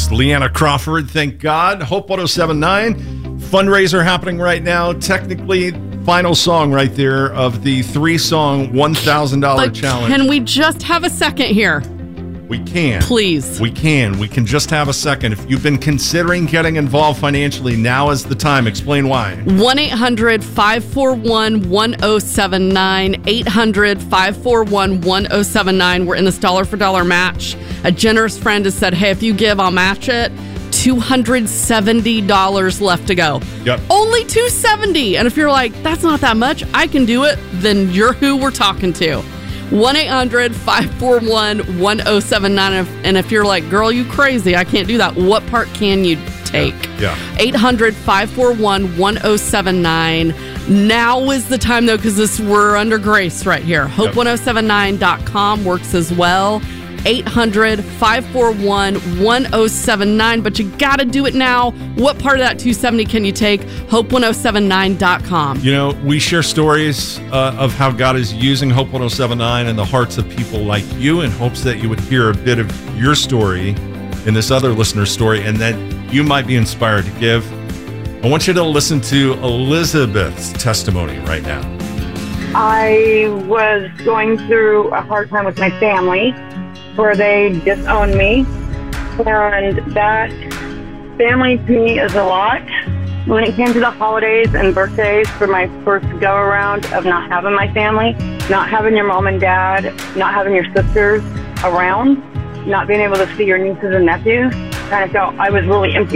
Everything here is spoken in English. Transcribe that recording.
host, Leanna Crawford. Thank God. Hope 1079 fundraiser happening right now. Technically, final song right there of the 3-song $1,000 challenge. Can we just have a second here? We can. Please. We can. We can just have a second. If you've been considering getting involved financially, now is the time. Explain why. 1-800-541-1079. 800-541-1079. We're in this dollar for dollar match. A generous friend has said, hey, if you give, I'll match it. $270 left to go. Yep. Only $270. And if you're like, that's not that much, I can do it, then you're who we're talking to. 1-800-541-1079. And if you're like, girl, you crazy, I can't do that, what part can you take? Yeah. 800-541-1079. Now is the time, though, because we're under grace right here. Hope1079.com works as well. 800-541-1079. But you got to do it now. What part of that 270 can you take? Hope1079.com. You know, we share stories of how God is using Hope 1079 in the hearts of people like you in hopes that you would hear a bit of your story in this other listener's story and that you might be inspired to give. I want you to listen to Elizabeth's testimony right now. I was going through a hard time with my family where they disowned me, and that family to me is a lot. When it came to the holidays and birthdays for my first go-around of not having my family, not having your mom and dad, not having your sisters around, not being able to see your nieces and nephews, kind of felt I was really empty